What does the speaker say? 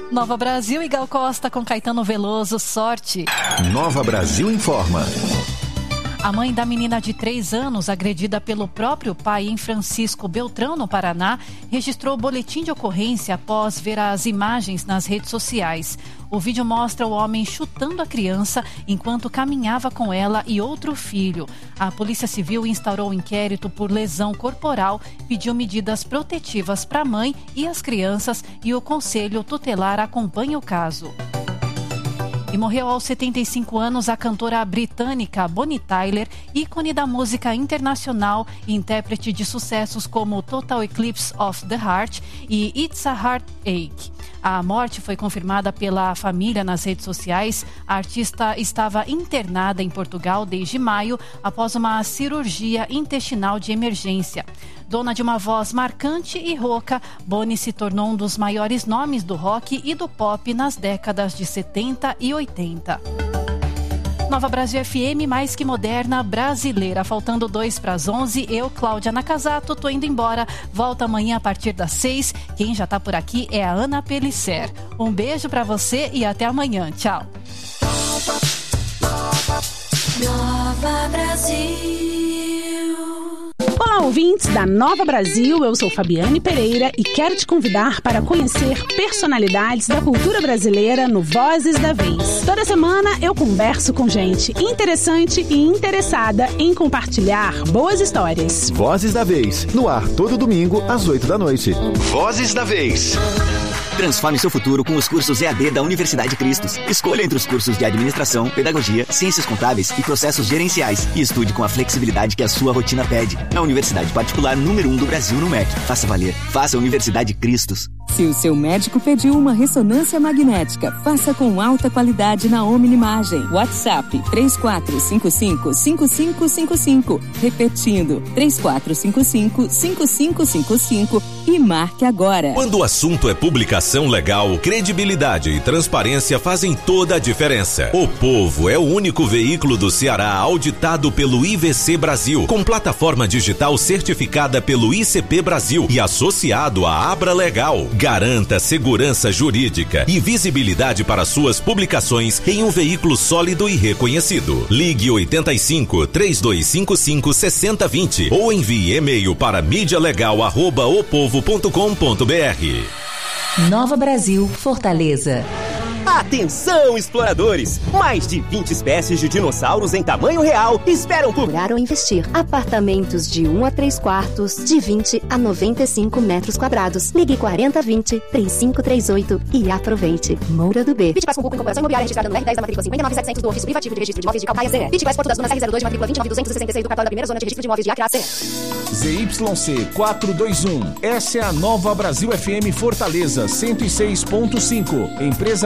Nova Brasil e Gal Costa com Caetano Veloso, Sorte. Nova Brasil informa. A mãe da menina de 3 anos, agredida pelo próprio pai em Francisco Beltrão, no Paraná, registrou boletim de ocorrência após ver as imagens nas redes sociais. O vídeo mostra o homem chutando a criança enquanto caminhava com ela e outro filho. A Polícia Civil instaurou um inquérito por lesão corporal, pediu medidas protetivas para a mãe e as crianças e o Conselho Tutelar acompanha o caso. E morreu aos 75 anos a cantora britânica Bonnie Tyler, ícone da música internacional e intérprete de sucessos como Total Eclipse of the Heart e It's a Heartache. A morte foi confirmada pela família nas redes sociais. A artista estava internada em Portugal desde maio após uma cirurgia intestinal de emergência. Dona de uma voz marcante e rouca, Bonnie se tornou um dos maiores nomes do rock e do pop nas décadas de 70 e 80. Nova Brasil FM, mais que moderna, brasileira. Faltando 2 para as 11, eu, Cláudia Nakazato, tô indo embora. Volto amanhã a partir das 6. Quem já tá por aqui é a Ana Pellicer. Um beijo para você e até amanhã. Tchau. Nova Brasil. Olá, ouvintes da Nova Brasil, eu sou Fabiane Pereira e quero te convidar para conhecer personalidades da cultura brasileira no Vozes da Vez. Toda semana eu converso com gente interessante e interessada em compartilhar boas histórias. Vozes da Vez, no ar todo domingo às 8 da noite. Vozes da Vez. Transforme seu futuro com os cursos EAD da Universidade Cristos. Escolha entre os cursos de Administração, Pedagogia, Ciências Contábeis e Processos Gerenciais e estude com a flexibilidade que a sua rotina pede. A Universidade Particular número 1 do Brasil no MEC. Faça valer. Faça a Universidade Cristos. Se o seu médico pediu uma ressonância magnética, faça com alta qualidade na Omnimagem. WhatsApp 3455-5555. Repetindo, 3455-5555 e marque agora. Quando o assunto é publicação legal, credibilidade e transparência fazem toda a diferença. O Povo é o único veículo do Ceará auditado pelo IVC Brasil, com plataforma digital certificada pelo ICP Brasil e associado à Abra Legal. Garanta segurança jurídica e visibilidade para suas publicações em um veículo sólido e reconhecido. Ligue 85-3255-6020 ou envie e-mail para mídialegal@opovo.com.br. Nova Brasil, Fortaleza. Atenção, exploradores! Mais de 20 espécies de dinossauros em tamanho real esperam por... Comprar ou investir. Apartamentos de 1 a 3 quartos, de 20 a 95 metros quadrados. Ligue 4020-3538 e aproveite. Moura do B. Bitclass concurso em corporação imobiliária registrada no R10 da matrícula 59700 do ofício privativo de registro de imóveis de Calcaia CE. Bitclass Porto das Dunas R02 de matrícula 29266 do cartório da primeira zona de registro de imóveis de Acre CE. ZYC 421. Essa é a Nova Brasil FM Fortaleza 106.5. Empresa